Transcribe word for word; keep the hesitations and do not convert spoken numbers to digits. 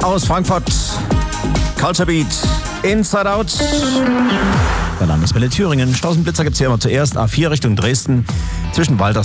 aus Frankfurt. Culture Beat, Inside Out. Der Landeswelle Thüringen. Stausenblitzer gibt es hier immer zuerst. A vier Richtung Dresden. Zwischen Walter